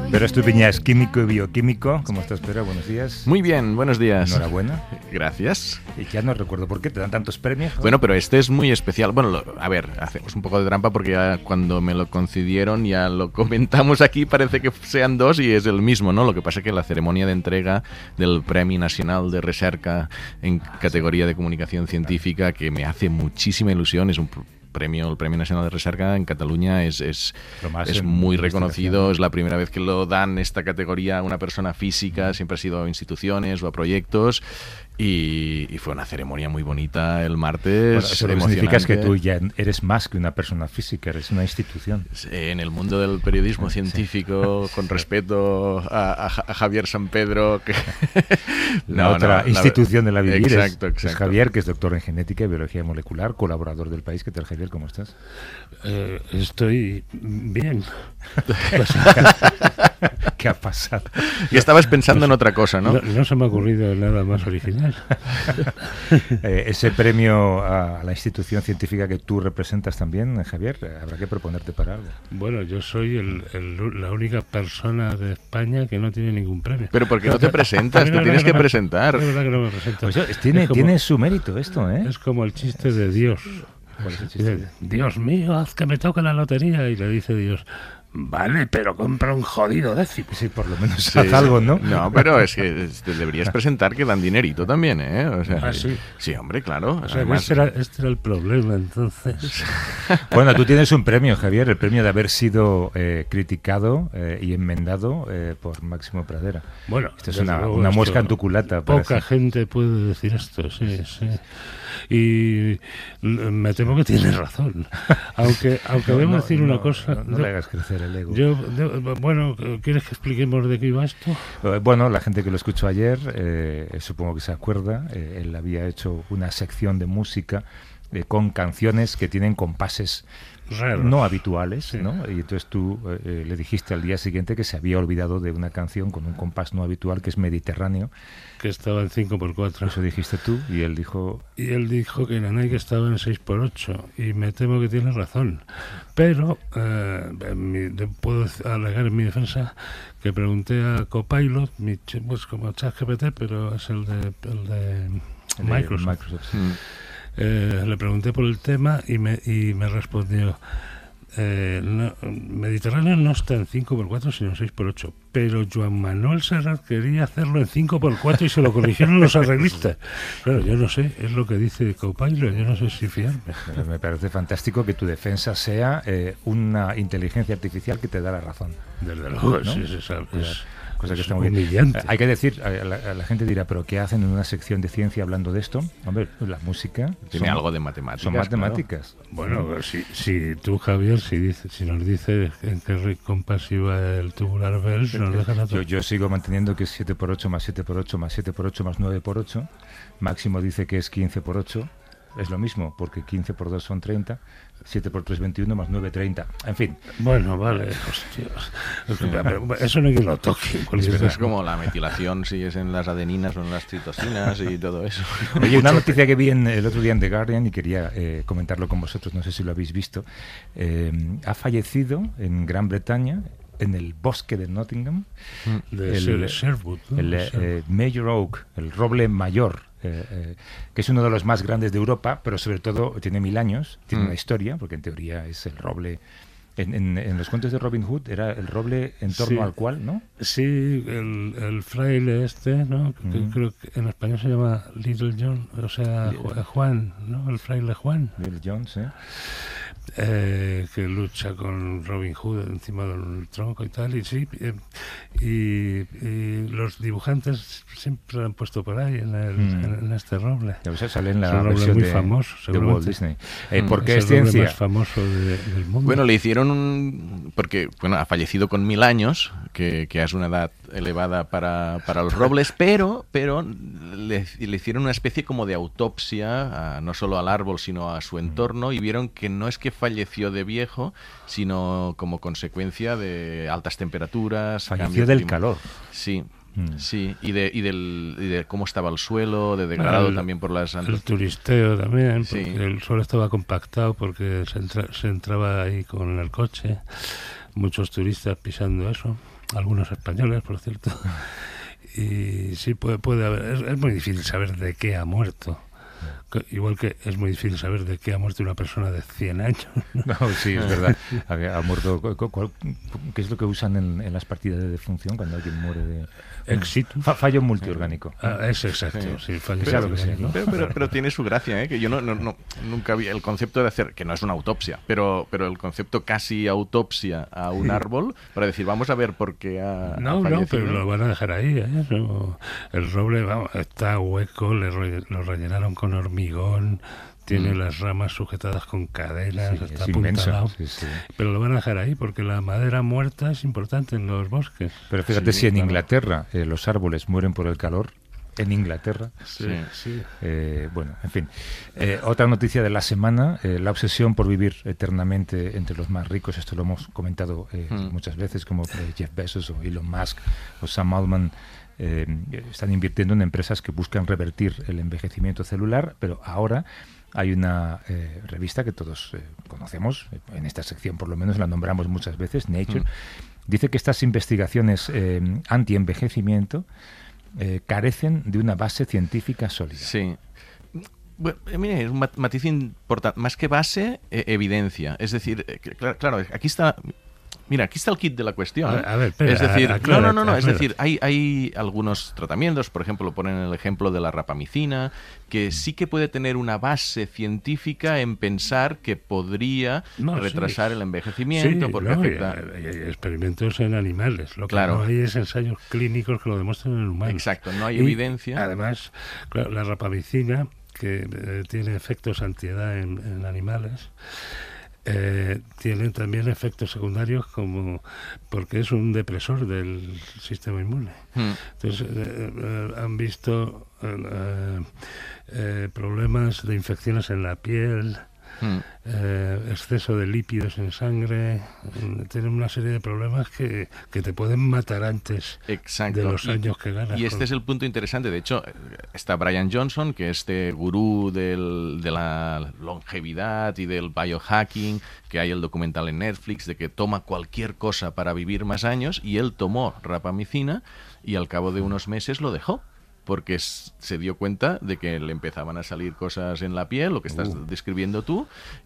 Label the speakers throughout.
Speaker 1: Vera Estupiñán es químico y bioquímico. ¿Cómo estás, Vera? Buenos días.
Speaker 2: Muy bien, buenos días.
Speaker 1: Enhorabuena.
Speaker 2: Gracias.
Speaker 1: Y ya no recuerdo por qué te dan tantos premios, ¿no?
Speaker 2: Bueno, pero este es muy especial. Bueno, a ver, hacemos un poco de trampa porque ya cuando me lo concedieron ya lo comentamos aquí, parece que sean dos y es el mismo, ¿no? Lo que pasa es que la ceremonia de entrega del Premi Nacional de Recerca en categoría de comunicación científica, que me hace muchísima ilusión, es un premio, el Premio Nacional de Recerca en Cataluña es muy reconocido, es la primera vez que lo dan esta categoría a una persona física, siempre ha sido a instituciones o a proyectos, y fue una ceremonia muy bonita el martes.
Speaker 1: Bueno, eso lo que significa es que tú ya eres más que una persona física, eres una institución.
Speaker 2: En el mundo del periodismo científico, sí. Con respeto a Javier San Pedro, que
Speaker 1: otra institución de la vivir.
Speaker 2: Exacto.
Speaker 1: Es Javier, que es doctor en genética y biología molecular, colaborador del País. ¿Qué tal, Javier? ¿Cómo estás?
Speaker 3: Estoy bien.
Speaker 1: ¿Qué ha pasado?
Speaker 2: Y estabas pensando en otra cosa, ¿no?
Speaker 3: No se me ha ocurrido nada más original.
Speaker 1: Ese premio a la institución científica que tú representas también, Javier, habrá que proponerte para algo.
Speaker 3: Bueno, yo soy la única persona de España que no tiene ningún premio.
Speaker 2: Pero ¿por qué no te presentas? Te tienes que presentar.
Speaker 3: Es verdad que no me presento.
Speaker 1: Pues tiene su mérito esto, ¿eh?
Speaker 3: Es como el chiste de Dios.
Speaker 1: ¿Cuál es el chiste?
Speaker 3: Dios mío, haz que me toque la lotería. Y le dice Dios: vale, pero compra un jodido décimo.
Speaker 1: Sí, por lo menos haz algo, ¿no?
Speaker 2: No, pero es que te deberías presentar, que dan dinerito también, ¿eh? O sea,
Speaker 3: sí.
Speaker 2: Sí, hombre, claro.
Speaker 3: O sea,
Speaker 2: Además,
Speaker 3: este era el problema, entonces.
Speaker 1: Bueno, tú tienes un premio, Javier, el premio de haber sido criticado y enmendado por Máximo Pradera.
Speaker 3: Bueno,
Speaker 1: esto es una muesca en tu culata.
Speaker 3: Poca gente puede decir esto, sí. Y me temo que tienes razón. Aunque debo decir una cosa.
Speaker 1: No le hagas crecer el ego.
Speaker 3: Bueno, ¿quieres que expliquemos de qué iba esto?
Speaker 1: Bueno, la gente que lo escuchó ayer, supongo que se acuerda, él había hecho una sección de música con canciones que tienen compases raros, no habituales, sí. ¿No? Y entonces tú le dijiste al día siguiente que se había olvidado de una canción con un compás no habitual, que es Mediterráneo.
Speaker 3: Que estaba en 5x4.
Speaker 1: Eso dijiste tú, y él dijo...
Speaker 3: Y él dijo que Nanay que estaba en 6x8, y me temo que tiene razón. Pero puedo alegar en mi defensa que pregunté a Copilot, pues como ChatGPT, pero es el de Microsoft.
Speaker 1: Sí.
Speaker 3: Le pregunté por el tema y me respondió: Mediterráneo no está en 5x4 sino en 6x8, pero Joan Manuel Serrat quería hacerlo en 5x4 y se lo corrigieron los arreglistas. Claro, yo no sé, es lo que dice Copilot, yo no sé si fiarme.
Speaker 1: Pero me parece fantástico que tu defensa sea una inteligencia artificial que te da la razón.
Speaker 3: Desde luego,
Speaker 1: ¿no?
Speaker 3: Sí, se sabe.
Speaker 1: Cosa que está muy
Speaker 3: humillante.
Speaker 1: Hay que decir, la gente dirá, ¿pero qué hacen en una sección de ciencia hablando de esto? Hombre, la música...
Speaker 2: Tiene algo de matemáticas.
Speaker 1: Son matemáticas.
Speaker 3: Claro. Bueno, si tú, Javier, si nos dices en qué compás iba el tubular Bells, nos dejan a todos.
Speaker 1: Yo sigo manteniendo que es 7x8 más 7x8 más 7x8 más 9x8. Máximo dice que es 15x8. Es lo mismo, porque 15 por 2 son 30, 7 por 3 21, más 9 30. En fin.
Speaker 3: Bueno, vale, hostias. Eso no hay que lo toque.
Speaker 2: Es como la metilación, si es en las adeninas o en las citosinas y todo eso.
Speaker 1: Oye, una noticia que vi el otro día en The Guardian y quería comentarlo con vosotros, no sé si lo habéis visto. Ha fallecido en Gran Bretaña, en el bosque de Nottingham,
Speaker 3: de Sherwood, ¿no?
Speaker 1: el Major Oak, el roble mayor, que es uno de los más grandes de Europa, pero sobre todo tiene 1000 años, tiene una historia, porque en teoría es el roble. En los cuentos de Robin Hood era el roble en torno al cual, ¿no?
Speaker 3: Sí, el fraile ¿no? Que creo que en español se llama Little John, o sea, Juan, ¿no? El fraile Juan.
Speaker 1: Little John, sí.
Speaker 3: Que lucha con Robin Hood encima del tronco y tal, y los dibujantes siempre lo han puesto por ahí en este roble.
Speaker 1: O sea, sale en la
Speaker 3: roble
Speaker 1: versión
Speaker 3: muy famoso,
Speaker 1: de Walt Disney. ¿Por qué
Speaker 3: es
Speaker 1: es
Speaker 3: el roble
Speaker 1: ciencia?
Speaker 3: más famoso del mundo.
Speaker 2: Bueno, le hicieron porque ha fallecido con 1000 años, que es una edad elevada para los robles, pero le hicieron una especie como de autopsia, no solo al árbol, sino a su entorno, y vieron que no es que falleció de viejo, sino como consecuencia de altas temperaturas.
Speaker 1: Falleció del calor.
Speaker 2: Sí. Sí, y de cómo estaba el suelo, de degradado también por las...
Speaker 3: El turisteo también,
Speaker 2: sí.
Speaker 3: Porque el suelo estaba compactado porque se entraba ahí con el coche, muchos turistas pisando eso. algunos españoles, por cierto. Y sí puede haber, es muy difícil saber de qué ha muerto. Igual que es muy difícil saber de qué ha muerto una persona de 100 años.
Speaker 1: No, sí, es verdad. Ha muerto. ¿Qué es lo que usan en las partidas de defunción cuando alguien muere de
Speaker 3: Exitus?
Speaker 1: Fallo multiorgánico.
Speaker 3: Es exacto, sí, fallo
Speaker 1: Claro que sí,
Speaker 3: multiorgánico.
Speaker 2: Pero tiene su gracia, que yo nunca vi el concepto de hacer, que no es una autopsia, pero el concepto casi autopsia a un árbol para decir, vamos a ver por qué ha fallecido.
Speaker 3: No, pero lo van a dejar ahí, ¿eh? El roble, vamos, está hueco, lo rellenaron con hormigón, tiene las ramas sujetadas con cadenas, está apuntalado.
Speaker 1: Sí.
Speaker 3: Pero lo van a dejar ahí porque la madera muerta es importante en los bosques.
Speaker 1: Pero fíjate, si en Inglaterra los árboles mueren por el calor, en Inglaterra.
Speaker 3: Sí.
Speaker 1: Bueno, en fin. Otra noticia de la semana, la obsesión por vivir eternamente entre los más ricos. Esto lo hemos comentado muchas veces, como Jeff Bezos o Elon Musk o Sam Altman. Están invirtiendo en empresas que buscan revertir el envejecimiento celular, pero ahora hay una revista que todos conocemos, en esta sección por lo menos la nombramos muchas veces, Nature, dice que estas investigaciones anti-envejecimiento carecen de una base científica sólida.
Speaker 2: Sí. Bueno, mire, es un matiz importante. Más que base, evidencia. Es decir, claro, aquí está... Mira, aquí está el kit de la cuestión.
Speaker 3: A ver, espera,
Speaker 2: es decir,
Speaker 3: aclara.
Speaker 2: Es decir, hay algunos tratamientos, por ejemplo, ponen el ejemplo de la rapamicina, que sí que puede tener una base científica en pensar que podría retrasar el envejecimiento porque afecta...
Speaker 3: Hay experimentos en animales, lo que no hay es ensayos clínicos que lo demuestren en humanos.
Speaker 2: Exacto, no hay evidencia.
Speaker 3: Además, claro, la rapamicina, que tiene efectos antiedad en animales, tienen también efectos secundarios como porque es un depresor del sistema inmune. Entonces han visto problemas de infecciones en la piel, exceso de lípidos en sangre, tienen una serie de problemas que te pueden matar antes de los años que ganas.
Speaker 2: Y este es el punto interesante. De hecho, está Brian Johnson, que es este gurú de la longevidad y del biohacking, que hay el documental en Netflix de que toma cualquier cosa para vivir más años, y él tomó rapamicina y al cabo de unos meses lo dejó, porque se dio cuenta de que le empezaban a salir cosas en la piel, lo que estás describiendo tú,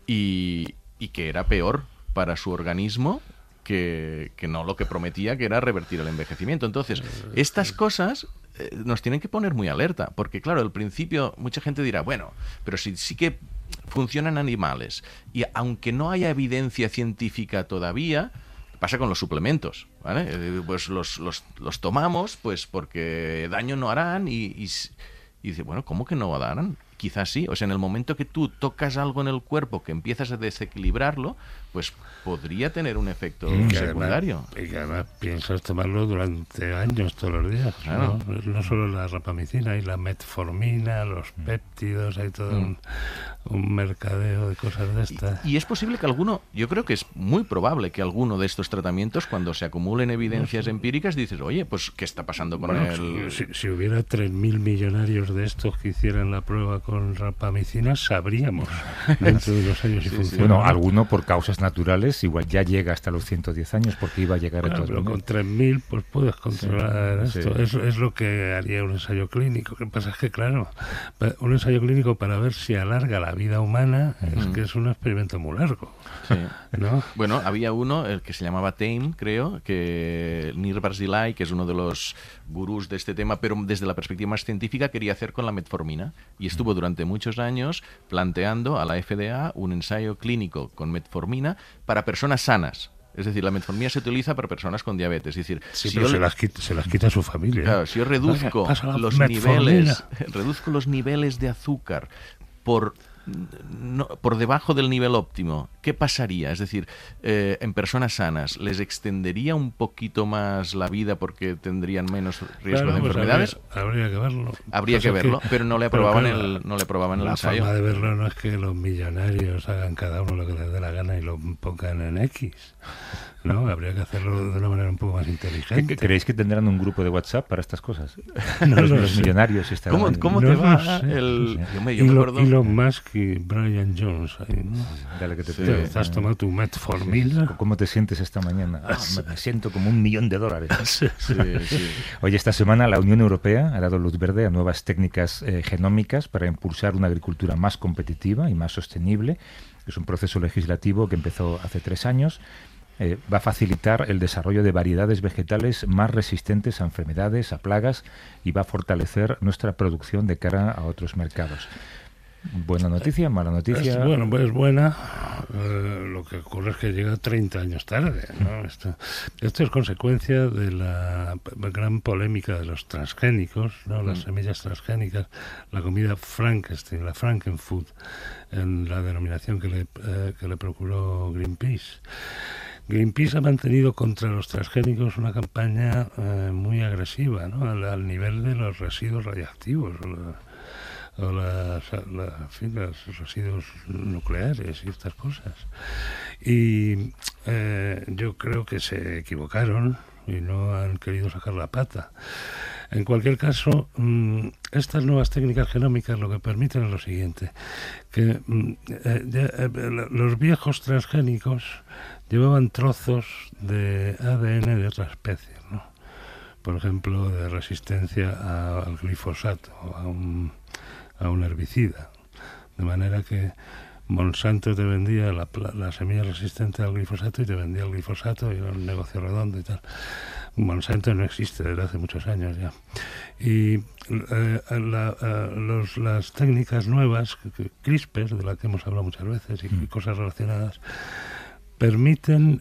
Speaker 2: y que era peor para su organismo que no lo que prometía, que era revertir el envejecimiento. Entonces, estas cosas nos tienen que poner muy alerta, porque claro, al principio mucha gente dirá, bueno, pero sí que funcionan animales, y aunque no haya evidencia científica todavía, pasa con los suplementos, ¿vale? Pues los tomamos pues porque daño no harán y dice, bueno, ¿cómo que no harán? Quizás sí. O sea, en el momento que tú tocas algo en el cuerpo que empiezas a desequilibrarlo, pues podría tener un efecto secundario.
Speaker 3: Y que además piensas tomarlo durante años, todos los días.
Speaker 2: Claro.
Speaker 3: No solo la rapamicina, hay la metformina, los péptidos, hay todo un mercadeo de cosas de estas.
Speaker 2: Y es posible que yo creo que es muy probable que alguno de estos tratamientos, cuando se acumulen evidencias empíricas, dices, oye, pues ¿qué está pasando con él?
Speaker 3: Si hubiera 3.000 millonarios de estos que hicieran la prueba con rapamicina, sabríamos dentro de los años si funciona.
Speaker 1: Bueno, alguno por causas naturales igual ya llega hasta los 110 años porque iba a llegar a
Speaker 3: pero con 3.000 pues puedes controlar esto. Es lo que haría un ensayo clínico. Lo que pasa es que, claro, un ensayo clínico para ver si alarga la vida humana es que es un experimento muy largo.
Speaker 2: Sí.
Speaker 3: ¿No?
Speaker 2: Bueno, había uno, el que se llamaba Tame, creo, que Nir Barzilai, que es uno de los gurús de este tema, pero desde la perspectiva más científica, quería hacer con la metformina, y estuvo durante muchos años planteando a la FDA un ensayo clínico con metformina para personas sanas. Es decir, la metformina se utiliza para personas con diabetes. Es decir,
Speaker 3: pero se las quita a su familia.
Speaker 2: Claro, si yo reduzco los niveles de azúcar por debajo del nivel óptimo, ¿qué pasaría? Es decir, en personas sanas, ¿les extendería un poquito más la vida porque tendrían menos riesgo de enfermedades?
Speaker 3: Habría que verlo.
Speaker 2: Habría que verlo, pero no le aprobaban el ensayo.
Speaker 3: La forma de verlo no es que los millonarios hagan cada uno lo que les dé la gana y lo pongan en X. No, habría que hacerlo de una manera un poco más inteligente.
Speaker 1: ¿Creéis que tendrán un grupo de WhatsApp para estas cosas?
Speaker 3: No
Speaker 1: los millonarios estarán ahí.
Speaker 2: ¿Cómo
Speaker 3: No
Speaker 2: te
Speaker 3: lo
Speaker 2: va
Speaker 3: sé.
Speaker 2: Yo me acuerdo...
Speaker 3: Elon Musk y Brian Jones ahí, ¿no?
Speaker 1: Dale que
Speaker 3: ¿Te has tomado tu metformina?
Speaker 1: ¿Cómo te sientes esta mañana? Me siento como $1.000.000.
Speaker 2: Sí.
Speaker 1: Hoy, esta semana, la Unión Europea ha dado luz verde a nuevas técnicas genómicas para impulsar una agricultura más competitiva y más sostenible. Es un proceso legislativo que empezó hace 3 años. Va a facilitar el desarrollo de variedades vegetales más resistentes a enfermedades, a plagas, y va a fortalecer nuestra producción de cara a otros mercados. ¿Buena noticia? ¿Mala noticia?
Speaker 3: Bueno, pues buena. Lo que ocurre es que llega 30 años tarde, ¿no? Esto es consecuencia de la gran polémica de los transgénicos, ¿no? Las semillas transgénicas, la comida Frankenstein, la Frankenfood, en la denominación que le procuró Greenpeace. Greenpeace ha mantenido contra los transgénicos una campaña muy agresiva, ¿no? Al nivel de los residuos radiactivos o los residuos nucleares y estas cosas. Y yo creo que se equivocaron y no han querido sacar la pata. En cualquier caso, estas nuevas técnicas genómicas lo que permiten es lo siguiente, que los viejos transgénicos llevaban trozos de ADN de otra especie, ¿no? Por ejemplo, de resistencia al glifosato, a un herbicida. De manera que Monsanto te vendía la semilla resistente al glifosato y te vendía el glifosato y era un negocio redondo y tal. Monsanto no existe desde hace muchos años ya. Y las técnicas nuevas, CRISPR, de la que hemos hablado muchas veces, y cosas relacionadas, permiten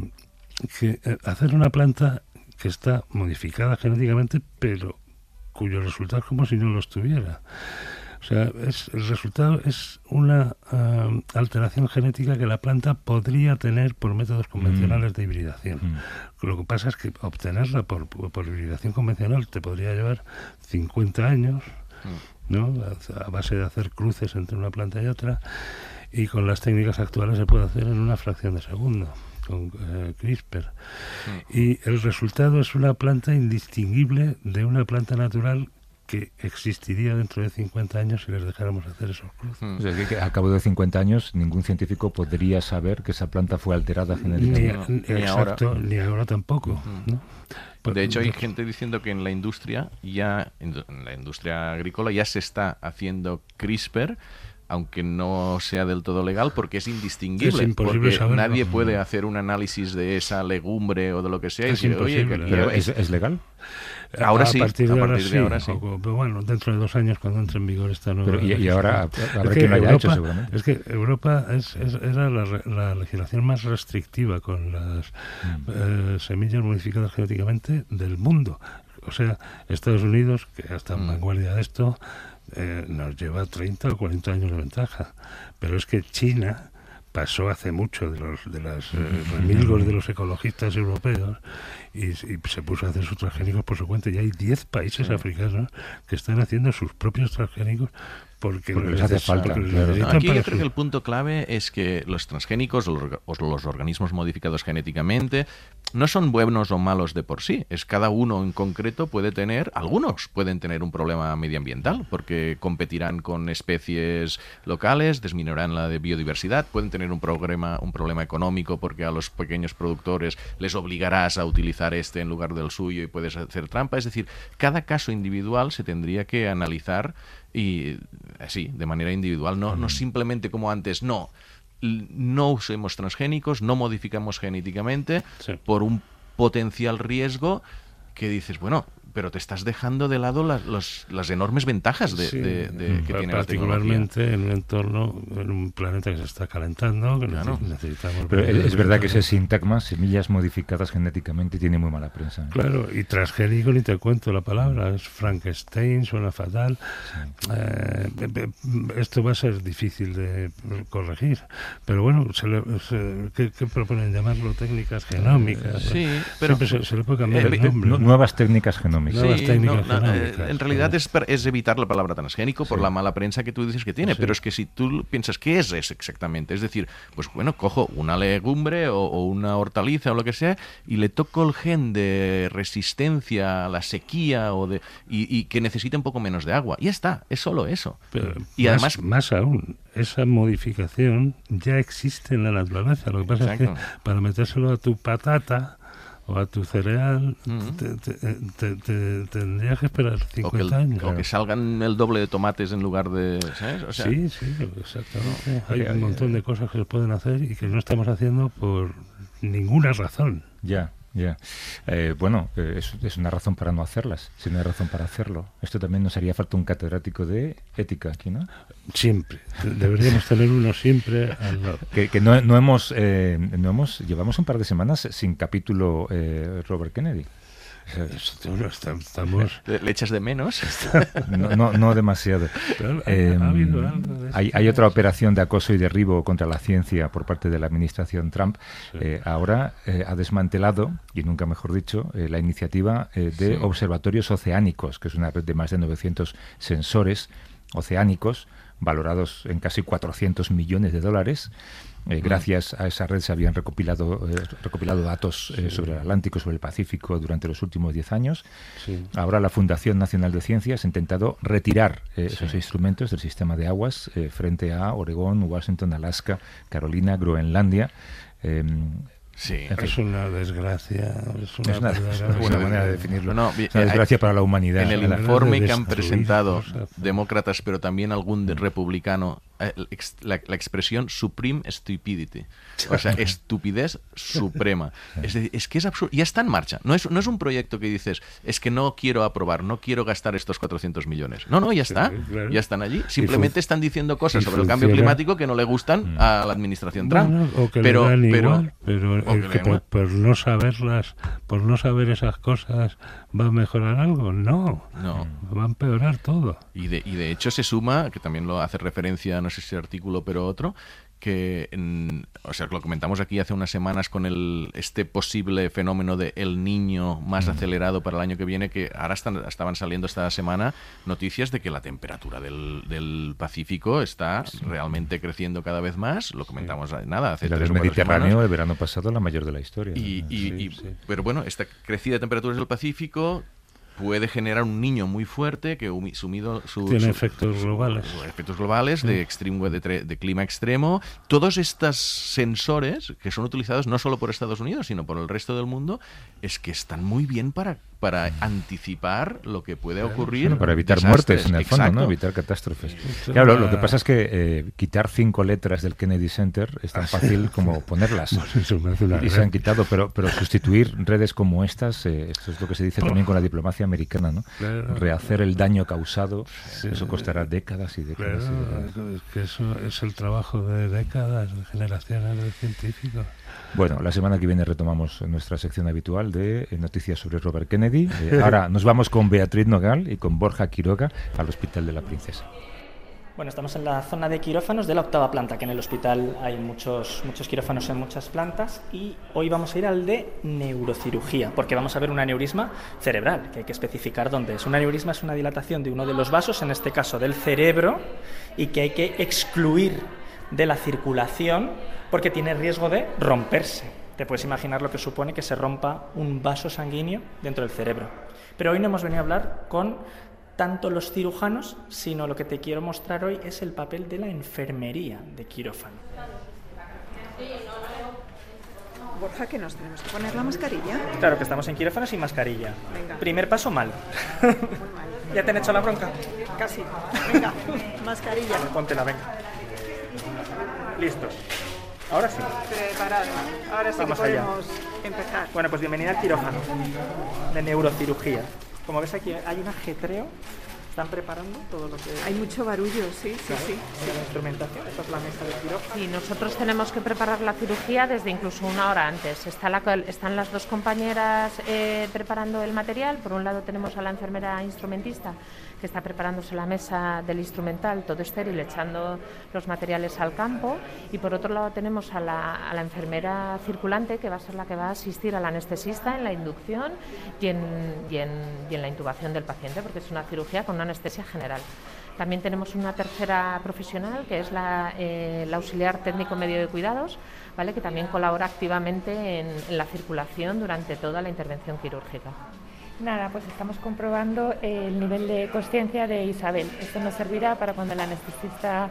Speaker 3: hacer una planta que está modificada genéticamente, pero cuyo resultado es como si no lo estuviera. O sea, el resultado es una alteración genética que la planta podría tener por métodos convencionales de hibridación. Lo que pasa es que obtenerla por hibridación convencional te podría llevar 50 años, ¿no? A base de hacer cruces entre una planta y otra, y con las técnicas actuales se puede hacer en una fracción de segundo con CRISPR. Y el resultado es una planta indistinguible de una planta natural que existiría dentro de 50 años si les dejáramos hacer esos cruces.
Speaker 1: O sea, que al cabo de 50 años ningún científico podría saber que esa planta fue alterada genéticamente.
Speaker 3: Ni ahora tampoco, ¿no?
Speaker 2: De hecho, hay gente diciendo que en la industria agrícola ya se está haciendo CRISPR, aunque no sea del todo legal, porque es indistinguible.
Speaker 3: Es imposible
Speaker 2: porque
Speaker 3: saberlo.
Speaker 2: Nadie puede hacer un análisis de esa legumbre o de lo que sea.
Speaker 3: Es
Speaker 2: y decir, oye,
Speaker 3: imposible.
Speaker 1: ¿Pero es legal?
Speaker 2: Ahora sí.
Speaker 3: A partir de ahora sí.
Speaker 2: O,
Speaker 3: pero bueno, dentro de 2 años, cuando entre en vigor esta nueva...
Speaker 1: Y ahora habrá quien lo haya hecho, seguramente.
Speaker 3: Es que Europa era la legislación más restrictiva con las semillas modificadas genéticamente del mundo. O sea, Estados Unidos, que está en vanguardia de esto, nos lleva 30 o 40 años de ventaja. Pero es que China pasó hace mucho de los remilgos de los ecologistas europeos y se puso a hacer sus transgénicos por su cuenta. Y hay 10 países africanos que están haciendo sus propios transgénicos porque
Speaker 1: les hace falta.
Speaker 2: Aquí yo creo que el punto clave es que los transgénicos o los organismos modificados genéticamente no son buenos o malos de por sí. Es cada uno en concreto algunos pueden tener un problema medioambiental porque competirán con especies locales, disminuirán la de biodiversidad, pueden tener un problema económico porque a los pequeños productores les obligarás a utilizar este en lugar del suyo y puedes hacer trampa. Es decir, cada caso individual se tendría que analizar y así, de manera individual, no simplemente como antes, no usemos transgénicos, no modificamos genéticamente por un potencial riesgo que dices, bueno, pero te estás dejando de lado las enormes ventajas que tiene la tecnología.
Speaker 3: Particularmente en un entorno, en un planeta que se está calentando, que necesitamos...
Speaker 1: Pero es verdad que ese sintagma, semillas modificadas genéticamente, tiene muy mala prensa, ¿eh?
Speaker 3: Claro, y transgénico ni te cuento la palabra, es Frankenstein, suena fatal. Esto va a ser difícil de corregir, pero bueno, ¿qué proponen? Llamarlo técnicas genómicas.
Speaker 2: Sí, pero
Speaker 3: se le puede cambiar el nombre.
Speaker 1: Nuevas técnicas genómicas. transgénicos.
Speaker 3: Nuevas técnicas genómicas.
Speaker 2: En realidad es evitar la palabra transgénico por la mala prensa que tú dices que tiene, pero es que si tú piensas qué es eso exactamente, es decir, pues bueno, cojo una legumbre o una hortaliza o lo que sea y le toco el gen de resistencia a la sequía y que necesite un poco menos de agua. Y ya está, es solo eso.
Speaker 3: Pero
Speaker 2: y además
Speaker 3: más aún, esa modificación ya existe en la naturaleza. Lo que pasa es que para metérselo a tu patata o a tu cereal tendrías que esperar 50 años.
Speaker 2: O que salgan el doble de tomates en lugar de... ¿sabes? O sea,
Speaker 3: sí, exactamente. Hay un montón de cosas que se pueden hacer y que no estamos haciendo por ninguna razón.
Speaker 1: Ya. Bueno, es una razón para no hacerlas, si no hay razón para hacerlo. Esto también nos haría falta un catedrático de ética aquí, ¿no?
Speaker 3: Siempre. Deberíamos tener uno siempre al lado.
Speaker 1: Que no hemos... llevamos un par de semanas sin capítulo Robert Kennedy.
Speaker 3: Estamos...
Speaker 2: ¿Le echas de menos?
Speaker 1: No demasiado.
Speaker 3: ¿Ha habido algo de esto?
Speaker 1: Hay otra operación de acoso y derribo contra la ciencia por parte de la administración Trump. Ahora ha desmantelado, y nunca mejor dicho, la iniciativa de observatorios oceánicos, que es una red de más de 900 sensores oceánicos valorados en casi $400 millones. Gracias a esa red se habían recopilado datos sobre el Atlántico, sobre el Pacífico durante los últimos 10 años.
Speaker 3: Sí.
Speaker 1: Ahora la Fundación Nacional de Ciencias ha intentado retirar esos instrumentos del sistema de aguas frente a Oregón, Washington, Alaska, Carolina, Groenlandia.
Speaker 3: Es una desgracia. Es una
Speaker 1: buena manera de definirlo.
Speaker 2: Es
Speaker 1: una desgracia para la humanidad.
Speaker 2: En el informe que han presentado demócratas, pero también algún republicano, la expresión supreme stupidity, o sea, estupidez suprema. Es decir, es que es absurdo. Ya está en marcha. No es un proyecto que dices, es que no quiero aprobar, no quiero gastar estos 400 millones. No, ya está.
Speaker 3: Claro.
Speaker 2: Ya están allí. Simplemente están diciendo cosas sobre el cambio climático que no le gustan a la administración Trump.
Speaker 3: O que le dan igual, pero por no saberlas, por no saber esas cosas, ¿va a mejorar algo? No. Va a empeorar todo.
Speaker 2: Y de hecho se suma, que también lo hace referencia, no sé si artículo, pero otro, que lo comentamos aquí hace unas semanas con este posible fenómeno de El Niño más acelerado para el año que viene, que ahora estaban saliendo esta semana noticias de que la temperatura del Pacífico está realmente creciendo cada vez más. Lo comentamos hace 3 o 4 semanas.
Speaker 1: El Mediterráneo el verano pasado, la mayor de la historia.
Speaker 2: Pero bueno, esta crecida de temperaturas del Pacífico puede generar un niño muy fuerte que
Speaker 3: tiene efectos globales.
Speaker 2: Efectos globales de clima extremo. Todos estos sensores que son utilizados no solo por Estados Unidos, sino por el resto del mundo, es que están muy bien para anticipar lo que puede ocurrir.
Speaker 1: Para evitar muertes, en el fondo, ¿no? Evitar catástrofes. Claro, lo que pasa es que quitar 5 letras del Kennedy Center es tan fácil como ponerlas. Y se han quitado, pero sustituir redes como estas, esto es lo que se dice también con la diplomacia americana, ¿no? Rehacer el daño causado, eso costará décadas y décadas.
Speaker 3: Es que eso es el trabajo de décadas, de generaciones de científicos.
Speaker 1: Bueno, la semana que viene retomamos nuestra sección habitual de noticias sobre Robert Kennedy. Ahora nos vamos con Beatriz Nogal y con Borja Quiroga al Hospital de la Princesa.
Speaker 4: Bueno, estamos en la zona de quirófanos de la 8ª planta, que en el hospital hay muchos quirófanos en muchas plantas, y hoy vamos a ir al de neurocirugía, porque vamos a ver un aneurisma cerebral, que hay que especificar dónde es. Un aneurisma es una dilatación de uno de los vasos, en este caso del cerebro, y que hay que excluir de la circulación porque tiene riesgo de romperse. Te puedes imaginar lo que supone que se rompa un vaso sanguíneo dentro del cerebro. Pero hoy no hemos venido a hablar con tanto los cirujanos, sino lo que te quiero mostrar hoy es el papel de la enfermería de quirófano.
Speaker 5: Borja, que nos tenemos que poner la mascarilla.
Speaker 4: Claro que estamos en quirófano sin mascarilla.
Speaker 5: Venga.
Speaker 4: Primer paso, mal.
Speaker 5: Muy mal.
Speaker 4: ¿Ya te han hecho la bronca?
Speaker 5: Casi. Venga, mascarilla.
Speaker 4: Póntela, venga. Listos. Ahora sí.
Speaker 5: Preparado. Ahora sí
Speaker 4: Vamos
Speaker 5: que
Speaker 4: allá.
Speaker 5: podemos empezar.
Speaker 4: Bueno, pues bienvenida al quirófano de neurocirugía. Como ves aquí hay un ajetreo Están preparando todo lo que...
Speaker 5: Hay mucho barullo, sí.
Speaker 4: La instrumentación, esta es la mesa de quirófano.
Speaker 6: Sí, nosotros tenemos que preparar la cirugía desde incluso una hora antes. Están las dos compañeras preparando el material. Por un lado tenemos a la enfermera instrumentista que está preparándose la mesa del instrumental, todo estéril, echando los materiales al campo. Y por otro lado tenemos a la enfermera circulante, que va a ser la que va a asistir al anestesista en la inducción y en la intubación del paciente, porque es una cirugía con una anestesia general. También tenemos una tercera profesional, que es la auxiliar técnico medio de cuidados, ¿vale?, que también colabora activamente en la circulación durante toda la intervención quirúrgica.
Speaker 7: Nada, pues estamos comprobando el nivel de consciencia de Isabel. Esto nos servirá para cuando el anestesista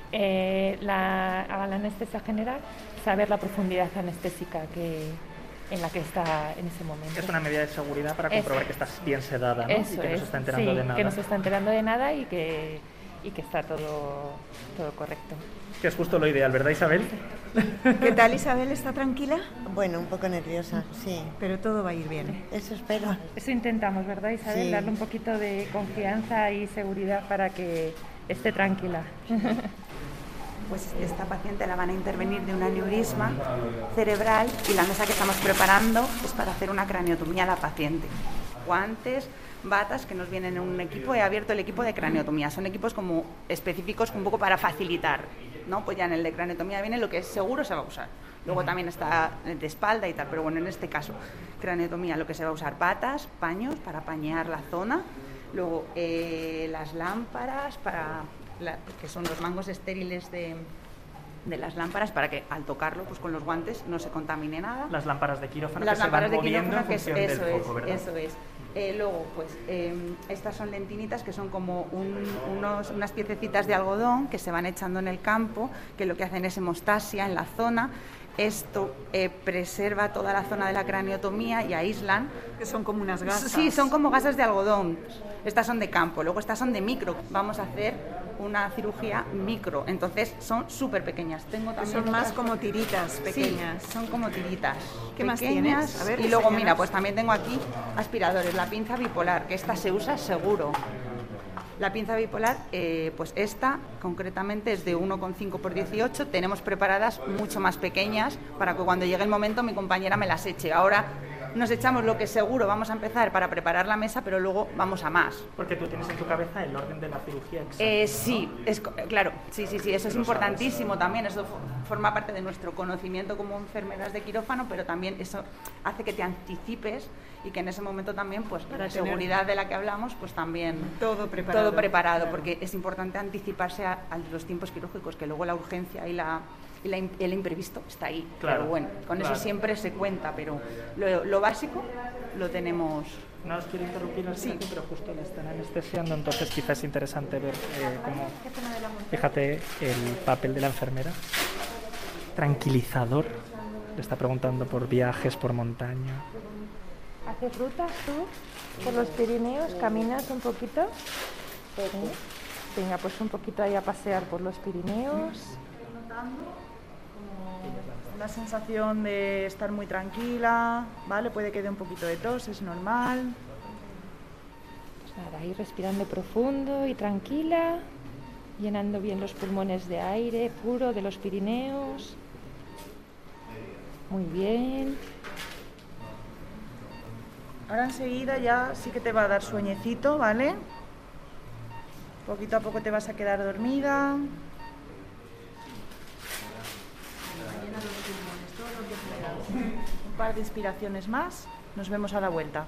Speaker 7: haga la anestesia general, saber la profundidad anestésica en la que está en ese momento.
Speaker 4: Es una medida de seguridad para comprobar que estás bien sedada, ¿no?
Speaker 7: Eso
Speaker 4: y que no
Speaker 7: es,
Speaker 4: se está enterando de nada.
Speaker 7: Que no se está enterando de nada y que está todo correcto.
Speaker 4: Que es justo lo ideal, ¿verdad, Isabel?
Speaker 5: ¿Qué tal, Isabel? ¿Está tranquila?
Speaker 8: Bueno, un poco nerviosa, sí.
Speaker 5: Pero todo va a ir bien.
Speaker 8: Eso espero.
Speaker 7: Eso intentamos, ¿verdad, Isabel?
Speaker 8: Sí.
Speaker 7: Darle un poquito de confianza y seguridad para que esté tranquila.
Speaker 9: Pues esta paciente la van a intervenir de un aneurisma cerebral y la mesa que estamos preparando es para hacer una craniotomía a la paciente. Guantes, batas que nos vienen en un equipo. He abierto el equipo de craniotomía. Son equipos como específicos un poco para facilitar, ¿no? Pues ya en el de craniotomía viene lo que es seguro se va a usar. Luego también está el de espalda y tal, pero bueno, en este caso, craniotomía, lo que se va a usar, batas, paños para pañear la zona. Luego las lámparas que son los mangos estériles de las lámparas para que al tocarlo, pues con los guantes no se contamine nada.
Speaker 4: Las lámparas de quirófano
Speaker 9: Las
Speaker 4: que se van
Speaker 9: lámparas de
Speaker 4: moviendo
Speaker 9: quirófano,
Speaker 4: en función
Speaker 9: eso
Speaker 4: del
Speaker 9: es,
Speaker 4: foco, ¿verdad?
Speaker 9: eso es. Luego, pues estas son lentinitas que son como unas piececitas de algodón que se van echando en el campo, que lo que hacen es hemostasia en la zona. Esto preserva toda la zona de la craniotomía y aíslan.
Speaker 5: Que son como unas gasas.
Speaker 9: Sí, son como gasas de algodón. Estas son de campo, luego estas son de micro. Vamos a hacer una cirugía micro, entonces son súper pequeñas. Tengo también
Speaker 5: son más como tiritas pequeñas.
Speaker 9: Sí, son como tiritas.
Speaker 5: ¿Qué más
Speaker 9: pequeñas.
Speaker 5: tienes? A ver,
Speaker 9: y luego,
Speaker 5: enséñanos.
Speaker 9: mira, pues también tengo aquí aspiradores, la pinza bipolar, que esta se usa seguro. La pinza bipolar, pues esta concretamente es de 1,5 por 18. Tenemos preparadas mucho más pequeñas para que cuando llegue el momento mi compañera me las eche. Ahora nos echamos lo que seguro vamos a empezar para preparar la mesa, pero luego vamos a más.
Speaker 4: Porque tú tienes en tu cabeza el orden de la cirugía exacto.
Speaker 9: Sí, claro, sí, eso es importantísimo también, eso forma parte de nuestro conocimiento como enfermeras de quirófano, pero también eso hace que te anticipes y que en ese momento también, pues la seguridad de la que hablamos, pues también
Speaker 5: todo preparado,
Speaker 9: claro. Porque es importante anticiparse a los tiempos quirúrgicos, que luego la urgencia y el imprevisto está ahí,
Speaker 4: claro,
Speaker 9: pero bueno, con eso siempre se cuenta, pero lo básico lo tenemos.
Speaker 4: No os quiero interrumpir,
Speaker 9: Sí.
Speaker 4: pero justo le están anestesiando, entonces quizás es interesante ver cómo... Fíjate el papel de la enfermera. Tranquilizador. Le está preguntando por viajes, por montaña.
Speaker 7: ¿Haces rutas tú por los Pirineos? ¿Caminas un poquito? Venga, pues un poquito ahí a pasear por los Pirineos.
Speaker 9: Una sensación de estar muy tranquila, ¿vale? Puede que dé un poquito de tos, es normal.
Speaker 7: Pues nada, ahí respirando profundo y tranquila, llenando bien los pulmones de aire puro de los Pirineos. Muy bien.
Speaker 9: Ahora enseguida ya sí que te va a dar sueñecito, ¿vale? Poquito a poco te vas a quedar dormida. Un par de inspiraciones más, nos vemos a la vuelta.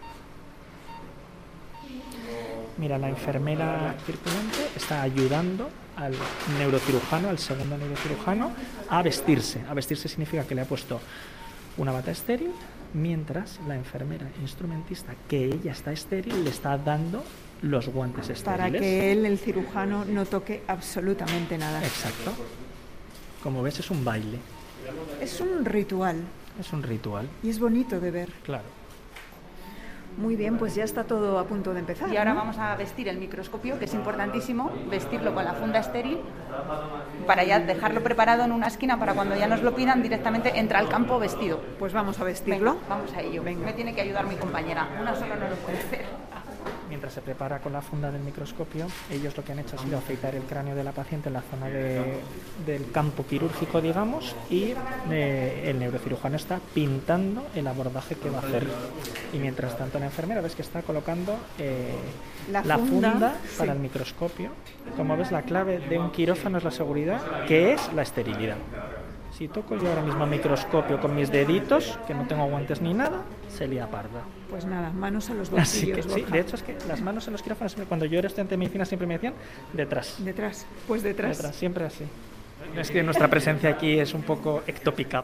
Speaker 4: Mira, la enfermera circulante está ayudando al neurocirujano, al segundo neurocirujano, a vestirse. A vestirse significa que le ha puesto una bata estéril, mientras la enfermera instrumentista, que ella está estéril, le está dando los guantes estériles.
Speaker 5: Para que él, el cirujano, no toque absolutamente nada.
Speaker 4: Exacto. Como ves, es un baile.
Speaker 5: Es un ritual.
Speaker 4: Es un ritual.
Speaker 5: Y es bonito de ver.
Speaker 4: Claro.
Speaker 5: Muy bien, pues ya está todo a punto de empezar.
Speaker 9: Y ahora
Speaker 5: ¿no?
Speaker 9: vamos a vestir el microscopio, que es importantísimo, vestirlo con la funda estéril, para ya dejarlo preparado en una esquina para cuando ya nos lo pidan directamente entra al campo vestido.
Speaker 5: Pues vamos a vestirlo.
Speaker 9: Venga, vamos a ello. Me tiene que ayudar mi compañera. Una sola no lo puede hacer.
Speaker 4: mientras se prepara con la funda del microscopio, ellos lo que han hecho ha sido afeitar el cráneo de la paciente en la zona del campo quirúrgico, digamos, y el neurocirujano está pintando el abordaje que va a hacer. Y mientras tanto la enfermera ves que está colocando la funda para el microscopio. Como ves, la clave de un quirófano es la seguridad, que es la esterilidad. Si toco yo ahora mismo el microscopio con mis deditos, que no tengo guantes ni nada, se lía parda.
Speaker 5: Pues nada, manos a los bolsillos.
Speaker 4: Así que sí, de hecho es que las manos en los quirófanos, cuando yo era estudiante de medicina, siempre me decían detrás.
Speaker 5: Detrás, pues detrás.
Speaker 4: Detrás, siempre así. Es que nuestra presencia aquí es un poco ectópica.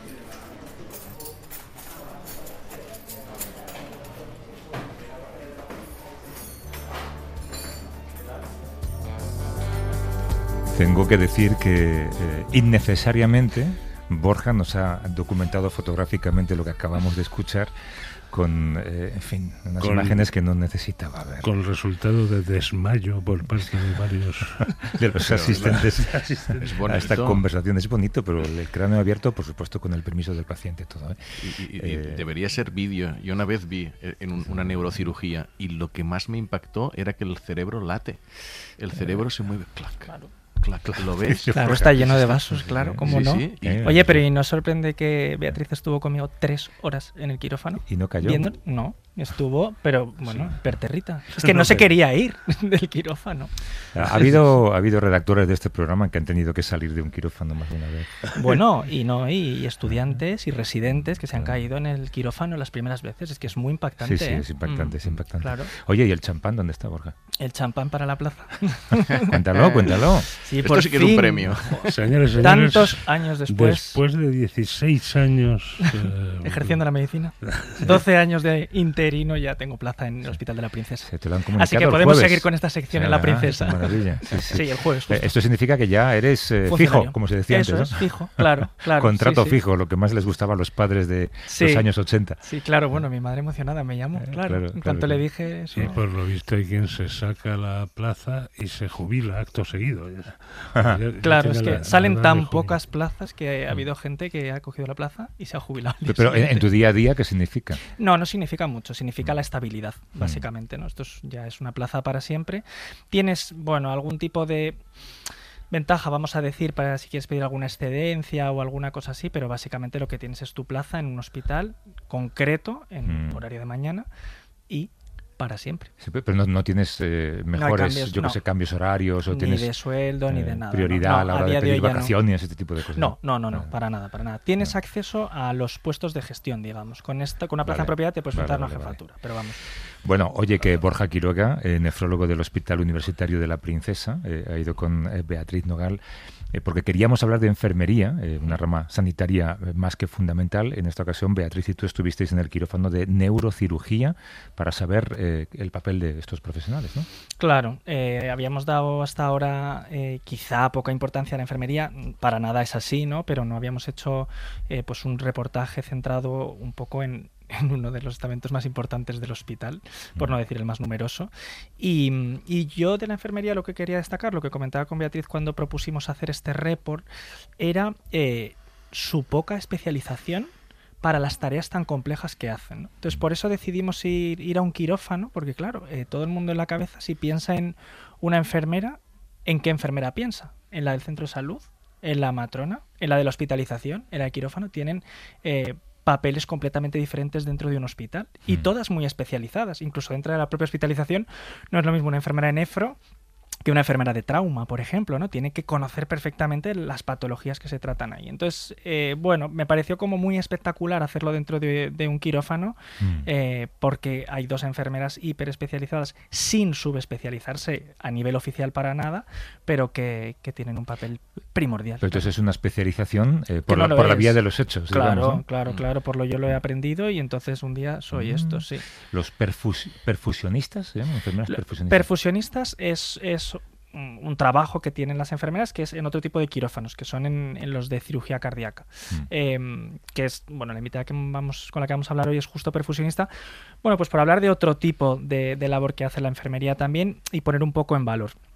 Speaker 1: Tengo que decir que innecesariamente Borja nos ha documentado fotográficamente lo que acabamos de escuchar con, en fin, unas imágenes que no necesitaba ver.
Speaker 3: Con resultado de desmayo por parte de varios
Speaker 1: de los asistentes a esta conversación. Es bonito, pero el cráneo abierto, por supuesto, con el permiso del paciente, todo.
Speaker 2: Y debería ser vídeo. Yo una vez vi en una neurocirugía y lo que más me impactó era que el cerebro late. El cerebro se mueve. Claro. ¿Lo ves?
Speaker 4: Claro, está lleno de vasos, claro, ¿cómo no?
Speaker 2: Sí.
Speaker 4: Oye, pero ¿y no sorprende que Beatriz estuvo conmigo 3 horas en el quirófano?
Speaker 1: ¿Y no cayó?
Speaker 4: No, estuvo, pero bueno, perterrita. Es que no se quería ir del quirófano.
Speaker 1: Ha habido redactores de este programa que han tenido que salir de un quirófano más de una vez.
Speaker 4: Bueno, y estudiantes y residentes que se han caído en el quirófano las primeras veces. Es que es muy impactante.
Speaker 1: Sí, es impactante, es impactante.
Speaker 4: Claro.
Speaker 1: Oye, ¿y el champán dónde está, Borja?
Speaker 4: El champán para la plaza.
Speaker 1: Cuéntalo.
Speaker 4: Sí,
Speaker 2: esto sí que es un premio.
Speaker 3: Señores,
Speaker 4: tantos años
Speaker 3: después de 16 años
Speaker 4: ejerciendo la medicina, 12 años de interino, ya tengo plaza en el Hospital de la Princesa.
Speaker 1: Te lo han comunicado.
Speaker 4: Así que podemos seguir con esta sección en la Princesa.
Speaker 1: Maravilla.
Speaker 4: Sí, el jueves. Justo.
Speaker 1: Esto significa que ya eres fijo, como se decía
Speaker 4: Eso
Speaker 1: antes, ¿no?
Speaker 4: Es fijo, claro.
Speaker 1: Contrato fijo, lo que más les gustaba a los padres de los años 80.
Speaker 4: Sí, claro, bueno, mi madre emocionada me llamó, claro. En cuanto le dije eso.
Speaker 3: Y por lo visto hay quien se saca la plaza y se jubila acto seguido.
Speaker 4: Claro, es que salen tan pocas plazas que ha habido gente que ha cogido la plaza y se ha jubilado.
Speaker 1: Pero en tu día a día, ¿qué significa?
Speaker 4: No significa mucho, significa la estabilidad, básicamente, ¿no? Esto ya es una plaza para siempre. Tienes, algún tipo de ventaja, vamos a decir, para si quieres pedir alguna excedencia o alguna cosa así, pero básicamente lo que tienes es tu plaza en un hospital concreto, en horario de mañana, y para siempre.
Speaker 1: Sí, pero no tienes mejores, cambios horarios, o
Speaker 4: ni
Speaker 1: tienes
Speaker 4: de sueldo ni de nada.
Speaker 1: Prioridad a la hora de pedir vacaciones, ese tipo de cosas.
Speaker 4: No, para nada. Tienes acceso a los puestos de gestión, digamos. Con una plaza en propiedad te puedes montar una jefatura, pero vamos.
Speaker 1: Bueno, oye, que Borja Quiroga, nefrólogo del Hospital Universitario de la Princesa, ha ido con Beatriz Nogal, porque queríamos hablar de enfermería, una rama sanitaria más que fundamental. En esta ocasión, Beatriz y tú estuvisteis en el quirófano de neurocirugía para saber el papel de estos profesionales, ¿no?
Speaker 4: Claro, habíamos dado hasta ahora quizá poca importancia a la enfermería, para nada es así, ¿no? Pero no habíamos hecho pues un reportaje centrado un poco en uno de los estamentos más importantes del hospital, por no decir el más numeroso. Y yo de la enfermería lo que quería destacar, lo que comentaba con Beatriz cuando propusimos hacer este report, era su poca especialización para las tareas tan complejas que hacen, ¿no? Entonces, por eso decidimos ir a un quirófano, porque claro, todo el mundo en la cabeza, si piensa en una enfermera, ¿en qué enfermera piensa? ¿En la del centro de salud? ¿En la matrona? ¿En la de la hospitalización? ¿En el quirófano? Tienen papeles completamente diferentes dentro de un hospital y todas muy especializadas. Incluso dentro de la propia hospitalización no es lo mismo una enfermera de nefro que una enfermera de trauma, por ejemplo, ¿no? Tiene que conocer perfectamente las patologías que se tratan ahí. Entonces, me pareció como muy espectacular hacerlo dentro de un quirófano, porque hay 2 enfermeras hiperespecializadas sin subespecializarse a nivel oficial para nada, pero que tienen un papel primordial.
Speaker 1: Pero entonces es una especialización por la vía de los hechos.
Speaker 4: Claro,
Speaker 1: digamos, ¿no?
Speaker 4: claro, por lo yo lo he aprendido y entonces un día soy esto, sí.
Speaker 1: ¿Los perfusionistas se llaman? ¿Enfermeras perfusionistas?
Speaker 4: Perfusionistas es un trabajo que tienen las enfermeras, que es en otro tipo de quirófanos, que son en los de cirugía cardíaca, que es, la invitada con la que vamos a hablar hoy es justo perfusionista, pues por hablar de otro tipo de labor que hace la enfermería también y poner un poco en valor.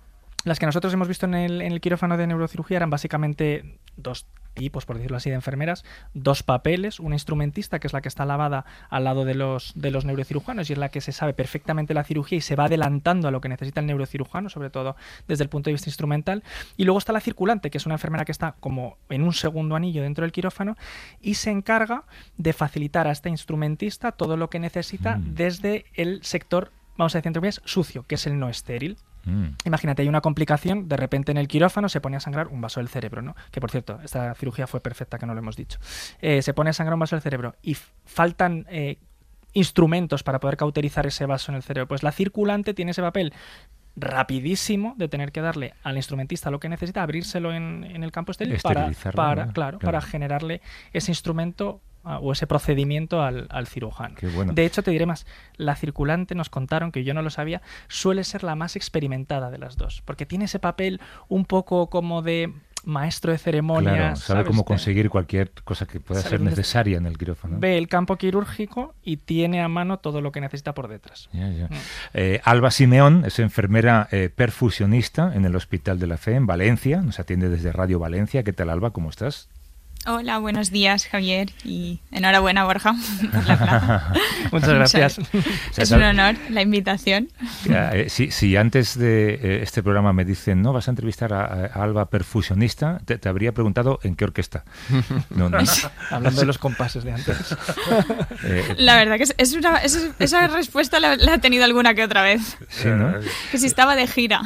Speaker 4: Las que nosotros hemos visto en el quirófano de neurocirugía eran básicamente 2 tipos, por decirlo así, de enfermeras, 2 papeles, una instrumentista, que es la que está lavada al lado de los neurocirujanos y es la que se sabe perfectamente la cirugía y se va adelantando a lo que necesita el neurocirujano, sobre todo desde el punto de vista instrumental. Y luego está la circulante, que es una enfermera que está como en un segundo anillo dentro del quirófano y se encarga de facilitar a este instrumentista todo lo que necesita desde el sector, vamos a decir entre comillas, sucio, que es el no estéril. Imagínate, hay una complicación, de repente en el quirófano se pone a sangrar un vaso del cerebro, ¿no? Que por cierto, esta cirugía fue perfecta, que no lo hemos dicho. Se pone a sangrar un vaso del cerebro y faltan instrumentos para poder cauterizar ese vaso en el cerebro. Pues la circulante tiene ese papel rapidísimo de tener que darle al instrumentista lo que necesita, abrírselo en el campo estéril para generarle ese instrumento o ese procedimiento al cirujano.
Speaker 1: Qué bueno.
Speaker 4: De hecho, te diré más, la circulante, nos contaron, que yo no lo sabía, suele ser la más experimentada de las dos, porque tiene ese papel un poco como de maestro de ceremonias.
Speaker 1: Claro, sabe cómo conseguir cualquier cosa que pueda ser necesaria en el quirófano.
Speaker 4: Ve el campo quirúrgico y tiene a mano todo lo que necesita por detrás.
Speaker 1: Alba Simeón es enfermera perfusionista en el Hospital de la Fe en Valencia, nos atiende desde Radio Valencia. ¿Qué tal, Alba? ¿Cómo estás?
Speaker 10: Hola, buenos días, Javier, y enhorabuena, Borja, por la plaza.
Speaker 4: Muchas gracias.
Speaker 10: Es un honor la invitación.
Speaker 1: Si antes de este programa me dicen, no, vas a entrevistar a Alba perfusionista, te habría preguntado en qué orquesta. No.
Speaker 4: Hablando de los compases de antes.
Speaker 10: La verdad que esa respuesta la he tenido alguna que otra vez.
Speaker 1: Sí, ¿no?
Speaker 10: Que si estaba de gira.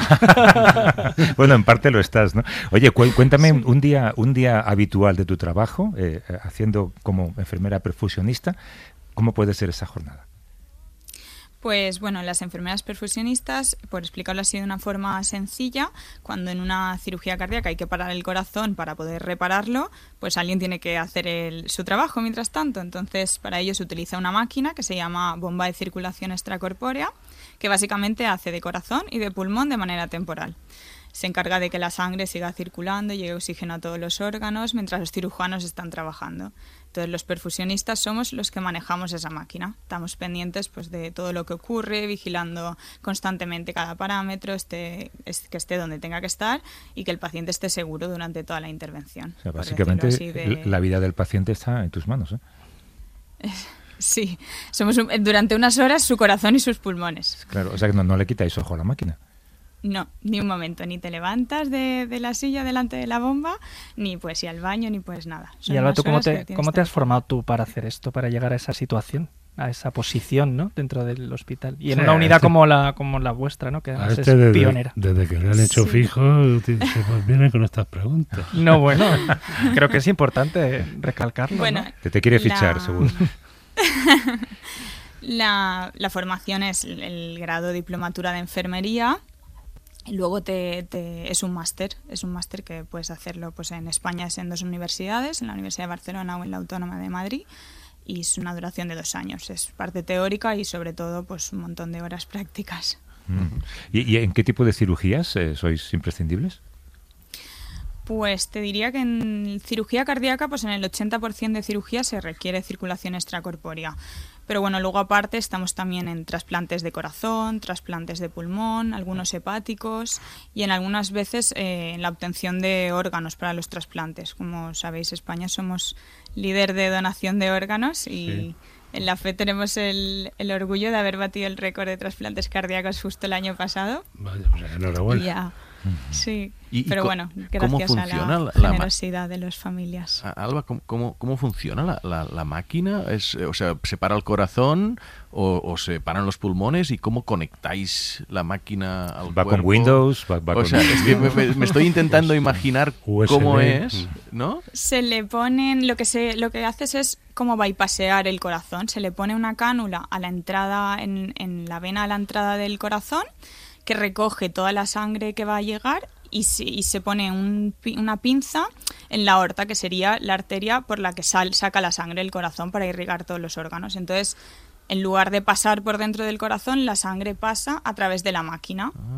Speaker 1: Bueno, en parte lo estás, ¿no? Oye, cuéntame un día habitual de tu trabajo, haciendo como enfermera perfusionista. ¿Cómo puede ser esa jornada?
Speaker 10: Pues bueno, las enfermeras perfusionistas, por explicarlo así de una forma sencilla, cuando en una cirugía cardíaca hay que parar el corazón para poder repararlo, pues alguien tiene que hacer su trabajo mientras tanto. Entonces, para ello se utiliza una máquina que se llama bomba de circulación extracorpórea, que básicamente hace de corazón y de pulmón de manera temporal. Se encarga de que la sangre siga circulando y llegue oxígeno a todos los órganos mientras los cirujanos están trabajando. Entonces los perfusionistas somos los que manejamos esa máquina. Estamos pendientes pues de todo lo que ocurre, vigilando constantemente cada parámetro, que esté donde tenga que estar y que el paciente esté seguro durante toda la intervención.
Speaker 1: O sea, básicamente la vida del paciente está en tus manos, ¿eh?
Speaker 10: Sí, somos durante unas horas su corazón y sus pulmones.
Speaker 1: Claro, o sea que no le quitáis ojo a la máquina.
Speaker 10: No, ni un momento, ni te levantas de la silla delante de la bomba, ni puedes ir al baño, ni pues nada.
Speaker 4: Y Alba, ¿tú cómo te has formado tú para hacer esto, para llegar a esa situación, a esa posición, ¿no?, dentro del hospital? Y en una unidad como la vuestra, ¿no?, que además es pionera.
Speaker 3: Desde que le han hecho fijo, pues vienen con estas preguntas.
Speaker 4: No, bueno, creo que es importante recalcarlo,
Speaker 10: bueno,
Speaker 4: ¿no?
Speaker 1: Te quiere fichar, seguro.
Speaker 10: La formación es el grado diplomatura de enfermería. Y luego es un máster que puedes hacerlo pues en España, es en 2 universidades, en la Universidad de Barcelona o en la Autónoma de Madrid, y es una duración de 2 años. Es parte teórica y sobre todo pues un montón de horas prácticas.
Speaker 1: ¿Y en qué tipo de cirugías sois imprescindibles?
Speaker 10: Pues te diría que en cirugía cardíaca, pues en el 80% de cirugía se requiere circulación extracorpórea. Pero bueno, luego aparte estamos también en trasplantes de corazón, trasplantes de pulmón, algunos hepáticos y en algunas veces en la obtención de órganos para los trasplantes. Como sabéis, España somos líder de donación de órganos y sí. En la FE tenemos el orgullo de haber batido el récord de trasplantes cardíacos justo el año pasado.
Speaker 3: Vaya, pues enhorabuena.
Speaker 10: Sí, pero bueno, gracias a la generosidad de las familias.
Speaker 2: Alba, ¿cómo funciona la máquina? O sea, ¿se para el corazón o se paran los pulmones? ¿Y cómo conectáis la máquina al cuerpo?
Speaker 1: ¿Va con Windows?
Speaker 2: O sea, es que me estoy intentando imaginar cómo es, ¿no?
Speaker 10: Se le ponen, lo que haces es como bypassear el corazón. Se le pone una cánula a la entrada, en la vena a la entrada del corazón, que recoge toda la sangre que va a llegar y se pone una pinza en la aorta, que sería la arteria por la que saca la sangre del corazón para irrigar todos los órganos. Entonces, en lugar de pasar por dentro del corazón, la sangre pasa a través de la máquina.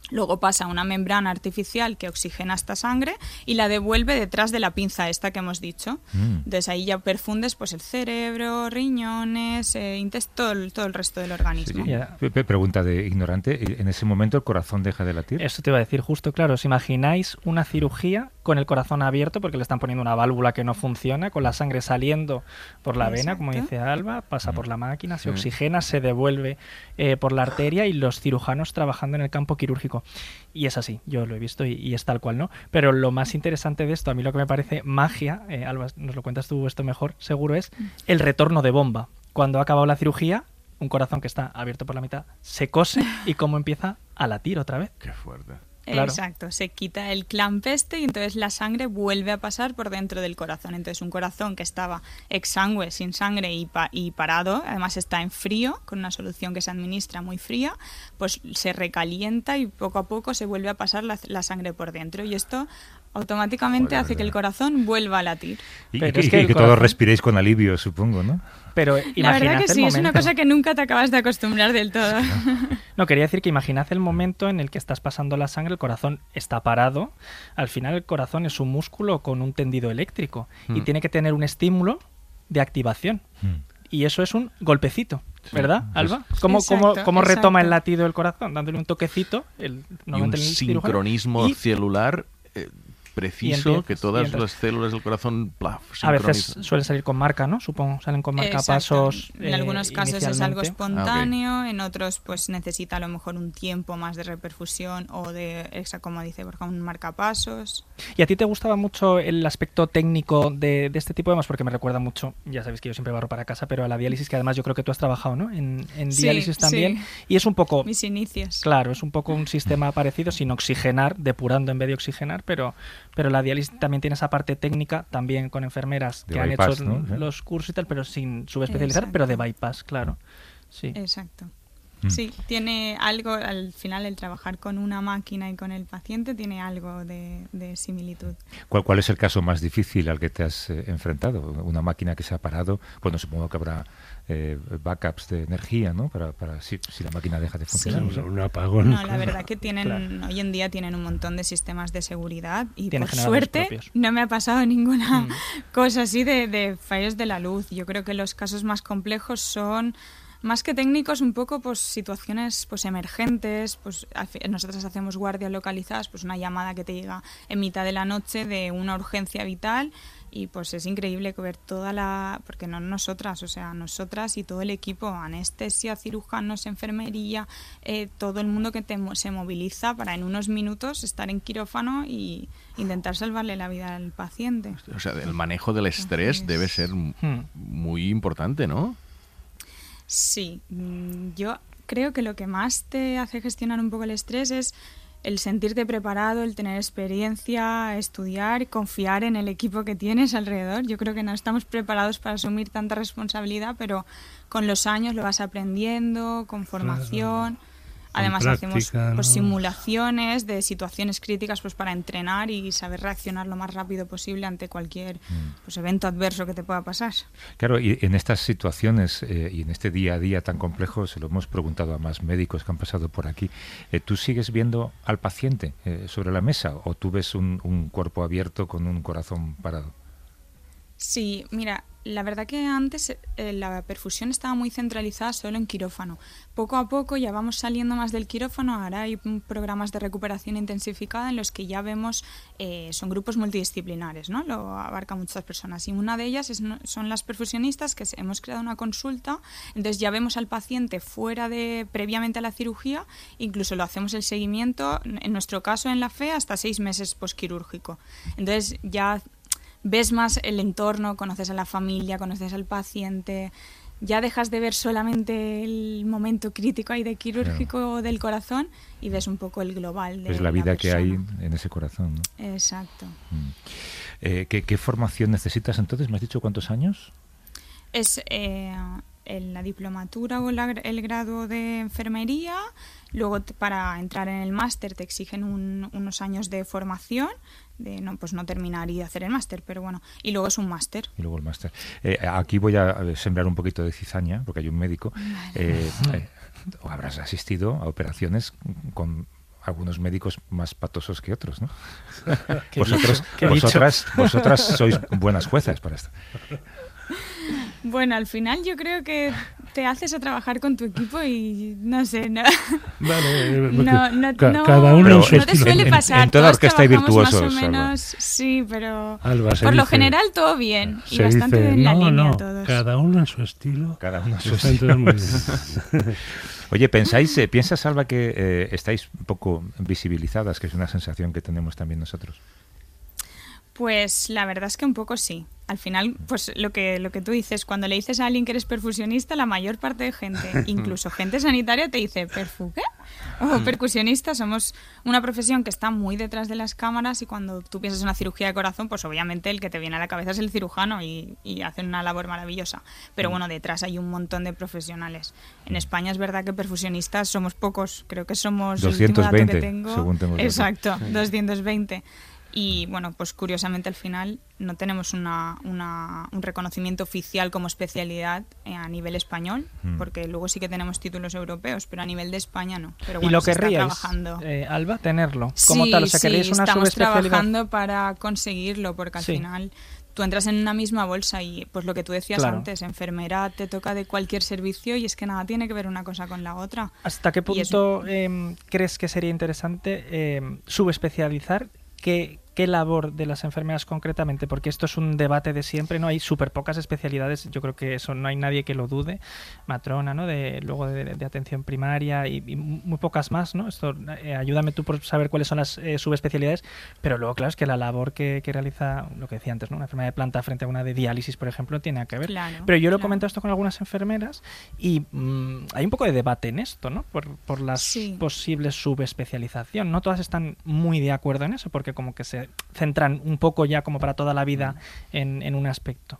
Speaker 10: Luego pasa a una membrana artificial que oxigena esta sangre y la devuelve detrás de la pinza esta que hemos dicho. Entonces ahí ya perfundes pues el cerebro, riñones, todo el resto del organismo.
Speaker 1: Sí. Pregunta de ignorante, ¿en ese momento el corazón deja de latir?
Speaker 11: Eso te iba a decir justo, claro. ¿Os imagináis una cirugía con el corazón abierto porque le están poniendo una válvula que no funciona, con la sangre saliendo por la vena, como dice Alba, pasa por la máquina, se oxigena, se devuelve por la arteria y los cirujanos trabajando en el campo quirúrgico? Y es así, yo lo he visto y es tal cual, ¿no? Pero lo más interesante de esto, a mí lo que me parece magia, Alba, nos lo cuentas tú esto mejor, seguro, es el retorno de bomba. Cuando ha acabado la cirugía, un corazón que está abierto por la mitad se cose y cómo empieza a latir otra vez.
Speaker 2: Qué fuerte.
Speaker 10: Claro. Exacto, se quita el clamp y entonces la sangre vuelve a pasar por dentro del corazón. Entonces un corazón que estaba exangüe, sin sangre y parado, además está en frío, con una solución que se administra muy fría, pues se recalienta y poco a poco se vuelve a pasar la sangre por dentro. Y esto automáticamente hace que el corazón vuelva a latir.
Speaker 1: Y que todos respiréis con alivio, supongo, ¿no?
Speaker 11: Pero
Speaker 10: la verdad que sí, es una cosa que nunca te acabas de acostumbrar del todo.
Speaker 11: No, quería decir que imaginad el momento en el que estás pasando la sangre, el corazón está parado, al final el corazón es un músculo con un tendido eléctrico y tiene que tener un estímulo de activación. Y eso es un golpecito, ¿verdad, Alba? ¿Cómo retoma el latido del corazón? Dándole un toquecito.
Speaker 2: Y un sincronismo celular preciso, que todas las células del corazón
Speaker 11: a veces suele salir con marca, ¿no? Supongo, salen con marcapasos.
Speaker 10: En algunos casos es algo espontáneo, en otros pues necesita a lo mejor un tiempo más de reperfusión o de, como dice Borja, un marcapasos.
Speaker 11: ¿Y a ti te gustaba mucho el aspecto técnico de este tipo de temas? Porque me recuerda mucho, ya sabes que yo siempre barro para casa, pero a la diálisis, que además yo creo que tú has trabajado, ¿no? En diálisis también.
Speaker 10: Sí.
Speaker 11: Y es un poco...
Speaker 10: Mis inicios.
Speaker 11: Claro, es un poco un sistema parecido, sin oxigenar, depurando en vez de oxigenar, pero la diálisis también tiene esa parte técnica, también con enfermeras que han hecho los cursos y tal, pero sin subespecializar, pero de bypass, claro. Sí.
Speaker 10: Exacto. Sí, tiene algo, al final el trabajar con una máquina y con el paciente tiene algo de similitud.
Speaker 1: ¿Cuál es el caso más difícil al que te has enfrentado? Una máquina que se ha parado, bueno, supongo que habrá backups de energía, ¿no? Para si la máquina deja de funcionar.
Speaker 3: Sí, un apagón.
Speaker 10: No, la verdad que tienen hoy en día tienen un montón de sistemas de seguridad y por suerte no me ha pasado ninguna cosa así de fallos de la luz. Yo creo que los casos más complejos son más que técnicos, un poco pues situaciones pues emergentes, pues nosotros hacemos guardias localizadas, pues una llamada que te llega en mitad de la noche de una urgencia vital y pues es increíble ver porque no nosotras, o sea, nosotras y todo el equipo, anestesia, cirujanos, enfermería, todo el mundo que se moviliza para en unos minutos estar en quirófano y intentar salvarle la vida al paciente.
Speaker 2: O sea, el manejo del estrés debe ser muy importante, ¿no?
Speaker 10: Sí, yo creo que lo que más te hace gestionar un poco el estrés es el sentirte preparado, el tener experiencia, estudiar, confiar en el equipo que tienes alrededor. Yo creo que no estamos preparados para asumir tanta responsabilidad, pero con los años lo vas aprendiendo, con formación. Además hacemos simulaciones de situaciones críticas pues para entrenar y saber reaccionar lo más rápido posible ante cualquier evento adverso que te pueda pasar.
Speaker 1: Claro, y en estas situaciones y en este día a día tan complejo, se lo hemos preguntado a más médicos que han pasado por aquí, ¿tú sigues viendo al paciente sobre la mesa o tú ves un cuerpo abierto con un corazón parado?
Speaker 10: Sí, mira, la verdad que antes la perfusión estaba muy centralizada solo en quirófano. Poco a poco ya vamos saliendo más del quirófano, ahora hay programas de recuperación intensificada en los que ya vemos, son grupos multidisciplinares, ¿no? Lo abarca muchas personas y una de ellas son las perfusionistas, que hemos creado una consulta, entonces ya vemos al paciente previamente a la cirugía, incluso lo hacemos el seguimiento, en nuestro caso en la FE hasta 6 meses posquirúrgico. Entonces ya ves más el entorno, conoces a la familia, conoces al paciente, ya dejas de ver solamente el momento crítico ahí de quirúrgico del corazón y ves un poco el global de
Speaker 1: la vida que hay en ese corazón, ¿no?
Speaker 10: Exacto.
Speaker 1: ¿Qué formación necesitas entonces? ¿Me has dicho cuántos años?
Speaker 10: Es en la diplomatura o el grado de enfermería. Luego para entrar en el máster te exigen unos años de formación, de no terminar y hacer el máster, pero bueno, y luego es un máster.
Speaker 1: Y luego el máster. Aquí voy a sembrar un poquito de cizaña, porque hay un médico. Habrás asistido a operaciones con algunos médicos más patosos que otros, ¿no?
Speaker 11: ¿Qué
Speaker 1: Vosotras sois buenas juezas para esto.
Speaker 10: Bueno, al final yo creo que te haces a trabajar con tu equipo y no sé, no.
Speaker 3: Vale,
Speaker 10: cada
Speaker 3: uno en su
Speaker 10: no te suele pasar.
Speaker 1: En toda orquesta hay virtuosos.
Speaker 10: Más o menos, sí, pero
Speaker 3: Alba,
Speaker 10: por lo general todo bien y bastante en la línea todos.
Speaker 3: Cada uno en su estilo.
Speaker 1: Cada uno en su estilo. Oye, ¿piensas, Alba, que estáis un poco visibilizadas, que es una sensación que tenemos también nosotros?
Speaker 10: Pues la verdad es que un poco sí. Al final, pues lo que tú dices, cuando le dices a alguien que eres perfusionista, la mayor parte de gente, incluso gente sanitaria, te dice, ¿perfu qué? O percusionista, somos una profesión que está muy detrás de las cámaras y cuando tú piensas en una cirugía de corazón, pues obviamente el que te viene a la cabeza es el cirujano y hacen una labor maravillosa. Pero bueno, detrás hay un montón de profesionales. En España es verdad que perfusionistas somos pocos, creo que somos
Speaker 1: 220,
Speaker 10: el último dato que tengo.
Speaker 1: según tengo el dato.
Speaker 10: Exacto, 220. Y bueno, pues curiosamente al final no tenemos un reconocimiento oficial como especialidad a nivel español, porque luego sí que tenemos títulos europeos, pero a nivel de España no. Pero bueno,
Speaker 11: ¿y lo
Speaker 10: se está
Speaker 11: querríais,
Speaker 10: trabajando.
Speaker 11: Alba, tenerlo como
Speaker 10: sí,
Speaker 11: tal? O sea, ¿queréis una
Speaker 10: estamos
Speaker 11: subespecialidad?
Speaker 10: trabajando para conseguirlo, porque al final tú entras en una misma bolsa y pues lo que tú decías antes, enfermera te toca de cualquier servicio y es que nada tiene que ver una cosa con la otra.
Speaker 11: ¿Hasta qué punto crees que sería interesante subespecializar? ¿Qué labor de las enfermeras concretamente? Porque esto es un debate de siempre, ¿no? Hay súper pocas especialidades, yo creo que eso no hay nadie que lo dude. Matrona, ¿no? Luego de atención primaria y muy pocas más, ¿no? Esto, ayúdame tú por saber cuáles son las subespecialidades, pero luego, claro, es que la labor que realiza, lo que decía antes, ¿no? Una enfermera de planta frente a una de diálisis, por ejemplo, tiene que ver.
Speaker 10: Claro,
Speaker 11: pero yo lo he comentado esto con algunas enfermeras y hay un poco de debate en esto, ¿no? Por las posibles subespecialización. No todas están muy de acuerdo en eso, porque como que se centran un poco ya como para toda la vida en un aspecto.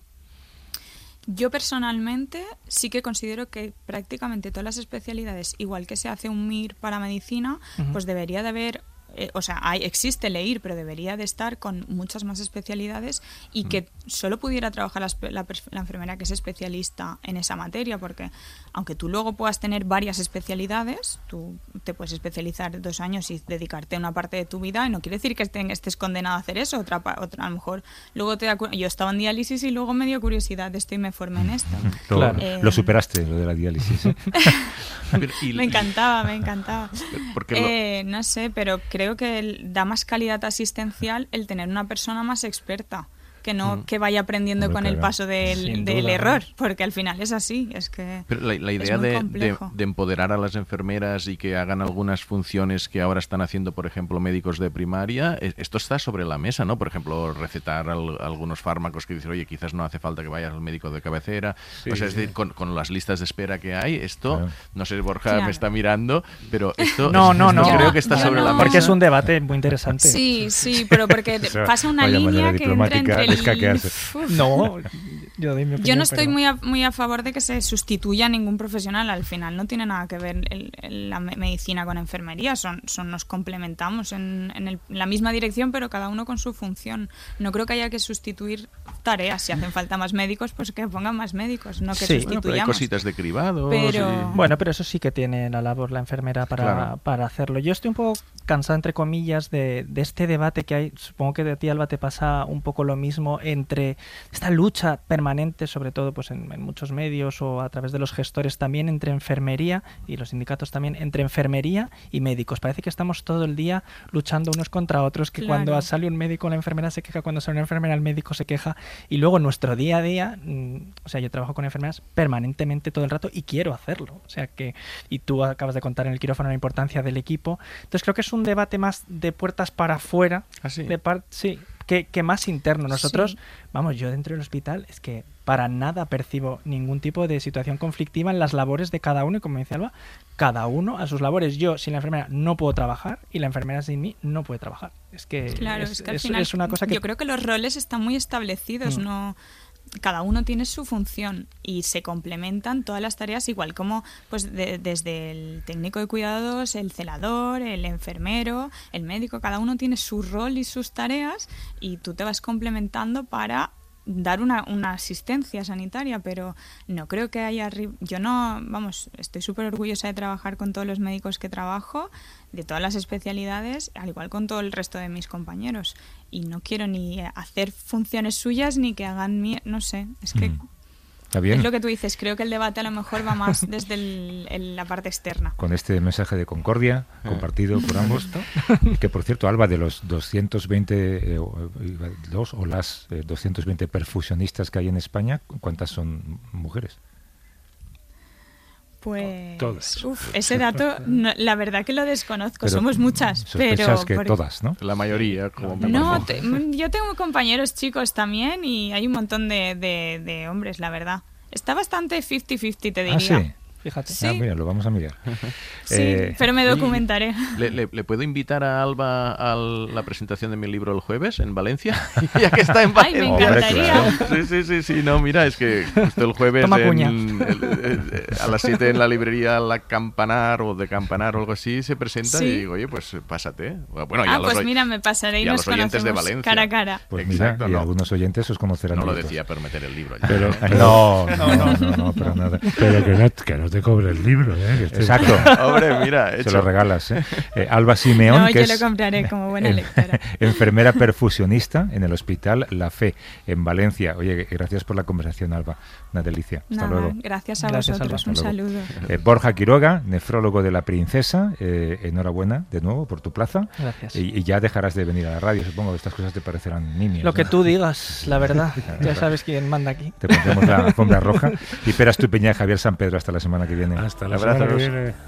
Speaker 10: Yo personalmente sí que considero que prácticamente todas las especialidades, igual que se hace un MIR para medicina, pues debería de haber, existe el EIR, pero debería de estar con muchas más especialidades y que solo pudiera trabajar la enfermera que es especialista en esa materia, porque aunque tú luego puedas tener varias especialidades, tú te puedes especializar 2 años y dedicarte a una parte de tu vida y no quiere decir que estés condenado a hacer eso, otra a lo mejor luego yo estaba en diálisis y luego me dio curiosidad de esto y me formé en esto.
Speaker 1: Lo superaste, lo de la diálisis.
Speaker 10: Me encantaba. No sé, pero creo que da más calidad asistencial el tener una persona más experta que no que vaya aprendiendo con el paso del error, porque al final es así, es que
Speaker 2: pero la idea de empoderar a las enfermeras y que hagan algunas funciones que ahora están haciendo, por ejemplo, médicos de primaria, esto está sobre la mesa, ¿no? Por ejemplo, recetar algunos fármacos que dicen, oye, quizás no hace falta que vayas al médico de cabecera, o sea, es decir, con las listas de espera que hay, esto, no sé, Borja me está mirando, pero esto
Speaker 11: no,
Speaker 2: creo que está sobre la mesa.
Speaker 11: Porque es un debate muy interesante.
Speaker 10: Sí, pero porque pasa una línea que entra entre yo no estoy muy a favor de que se sustituya a ningún profesional. Al final no tiene nada que ver la medicina con enfermería. Nos complementamos en la misma dirección, pero cada uno con su función. No creo que haya que sustituir tareas. Si hacen falta más médicos, pues que pongan más médicos, no que sustituyamos.
Speaker 2: Pero hay cositas de cribado.
Speaker 11: Bueno, pero eso sí que tiene la labor la enfermera para hacerlo. Yo estoy un poco cansado, entre comillas, de este debate que hay. Supongo que de ti, Alba, te pasa un poco lo mismo entre esta lucha permanente, sobre todo pues en muchos medios o a través de los gestores también, entre enfermería y los sindicatos también, entre enfermería y médicos. Parece que estamos todo el día luchando unos contra otros, que cuando sale un médico la enfermera se queja, cuando sale una enfermera el médico se queja, y luego en nuestro día a día, o sea, yo trabajo con enfermeras permanentemente todo el rato y quiero hacerlo, o sea que, y tú acabas de contar en el quirófano la importancia del equipo, entonces creo que es un debate más de puertas para afuera, que más interno. Nosotros, vamos, yo dentro del hospital es que para nada percibo ningún tipo de situación conflictiva en las labores de cada uno, y como decía Alba, cada uno a sus labores. Yo sin la enfermera no puedo trabajar y la enfermera sin mí no puede trabajar. Es que,
Speaker 10: es que al final,
Speaker 11: es una cosa que...
Speaker 10: Yo creo que los roles están muy establecidos, no... Cada uno tiene su función y se complementan todas las tareas, igual como pues desde el técnico de cuidados, el celador, el enfermero, el médico, cada uno tiene su rol y sus tareas y tú te vas complementando para dar una asistencia sanitaria, pero no creo que haya... Yo no, vamos, estoy súper orgullosa de trabajar con todos los médicos que trabajo, de todas las especialidades, al igual con todo el resto de mis compañeros. Y no quiero ni hacer funciones suyas ni que hagan no sé, es que...
Speaker 1: Está bien.
Speaker 10: Es lo que tú dices, creo que el debate a lo mejor va más desde la parte externa.
Speaker 1: Con este mensaje de concordia compartido por ambos, que por cierto, Alba, de los 220 o las 220 perfusionistas que hay en España, ¿cuántas son mujeres?
Speaker 10: Pues
Speaker 3: todas.
Speaker 10: Ese dato, no, la verdad que lo desconozco.
Speaker 1: Pero
Speaker 10: somos muchas,
Speaker 1: sospechas
Speaker 10: pero
Speaker 1: que todas, ¿no?
Speaker 2: La mayoría, como
Speaker 10: no, yo tengo compañeros chicos también y hay un montón de hombres, la verdad. Está bastante 50-50, te diría.
Speaker 1: Ah, sí.
Speaker 11: Fíjate.
Speaker 10: Sí.
Speaker 1: Mira, lo vamos a mirar.
Speaker 10: Sí, pero me documentaré.
Speaker 2: ¿Le puedo invitar a Alba a la presentación de mi libro el jueves en Valencia? Ya que está en Valencia.
Speaker 10: Ay, me encantaría.
Speaker 2: Sí, no, mira, es que justo el jueves a las 7 en la librería La Campanar o de Campanar o algo así se presenta y digo, oye, pues pásate. Bueno, ya
Speaker 10: pues mira, me pasaré y nos
Speaker 2: oyentes de
Speaker 10: conocemos
Speaker 2: Valencia.
Speaker 10: cara a cara.
Speaker 1: Pues mira, y algunos oyentes os conocerán.
Speaker 2: No lo decía por meter el libro.
Speaker 1: Pero, no, pero nada.
Speaker 3: Pero que no te cobre el libro,
Speaker 1: Exacto.
Speaker 2: Hombre, mira,
Speaker 1: se lo regalas. Alba Simeón, que
Speaker 10: yo lo compraré como buena lectora.
Speaker 1: Enfermera perfusionista en el Hospital La Fe, en Valencia. Oye, gracias por la conversación, Alba. Una delicia. Hasta luego.
Speaker 10: Gracias a vosotros.
Speaker 11: Alba.
Speaker 10: Un saludo.
Speaker 1: Borja Quiroga, nefrólogo de La Princesa. Enhorabuena de nuevo por tu plaza.
Speaker 11: Gracias.
Speaker 1: Y ya dejarás de venir a la radio. Supongo que estas cosas te parecerán nimias.
Speaker 11: Lo que tú digas, la verdad. Ya sabes quién manda aquí.
Speaker 1: Te pondremos la alfombra roja. Y Pera Estupiñán y Javier San Pedro. Hasta la semana que viene.
Speaker 3: Hasta la semana que viene.